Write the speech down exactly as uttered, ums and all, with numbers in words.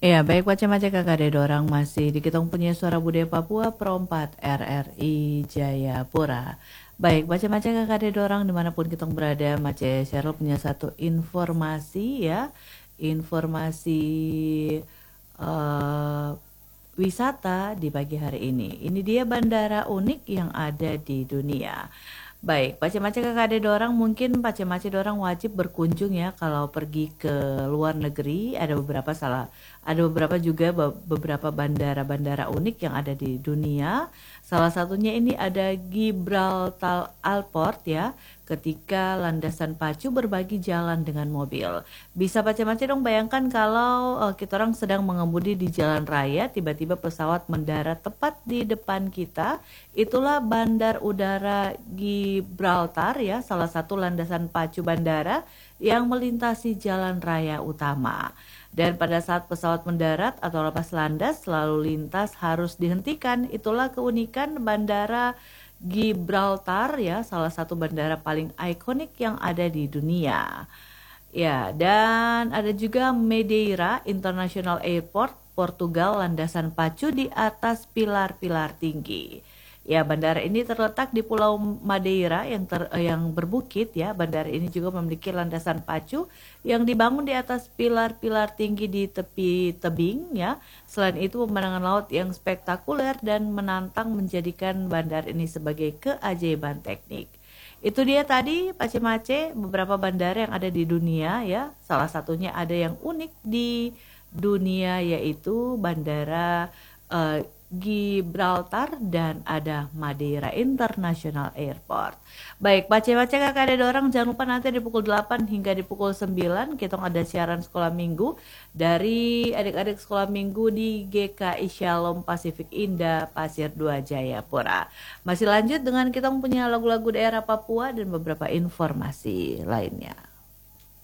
Ya, baik macam-macam kakak ada orang masih di Kitong punya Suara Budaya Papua Perempat R R I Jayapura. Baik, macam-macam kakak ada orang dimanapun kita berada, Mace Cheryl punya satu informasi ya, informasi uh, wisata di pagi hari ini. Ini dia bandara unik yang ada di dunia. Baik, pace-pace kakak ada orang mungkin pace-pace orang wajib berkunjung ya kalau pergi ke luar negeri. Ada beberapa salah, ada beberapa juga beberapa bandara-bandara unik yang ada di dunia. Salah satunya ini ada Gibraltar Airport ya. Ketika landasan pacu berbagi jalan dengan mobil. Bisa pace-pace dong bayangkan kalau uh, kita orang sedang mengemudi di jalan raya, tiba-tiba pesawat mendarat tepat di depan kita. Itulah Bandar Udara Gibraltar ya, salah satu landasan pacu bandara yang melintasi jalan raya utama. Dan pada saat pesawat mendarat atau lepas landas, lalu lintas harus dihentikan. Itulah keunikan bandara Gibraltar ya, salah satu bandara paling ikonik yang ada di dunia. Ya, dan ada juga Madeira International Airport, Portugal, landasan pacu di atas pilar-pilar tinggi. Ya, bandara ini terletak di Pulau Madeira yang ter, yang berbukit ya. Bandara ini juga memiliki landasan pacu yang dibangun di atas pilar-pilar tinggi di tepi tebing ya. Selain itu, pemandangan laut yang spektakuler dan menantang menjadikan bandara ini sebagai keajaiban teknik. Itu dia tadi pace-mace beberapa bandara yang ada di dunia ya. Salah satunya ada yang unik di dunia yaitu bandara uh, Gibraltar dan ada Madeira International Airport. Baik, pace-pace kakak ada orang jangan lupa nanti di pukul delapan hingga di pukul sembilan kita ada siaran sekolah minggu dari adik-adik sekolah minggu di G K I Shalom Pasifik Indah Pasir dua Jayapura. Masih lanjut dengan kita punya lagu-lagu daerah Papua dan beberapa informasi lainnya.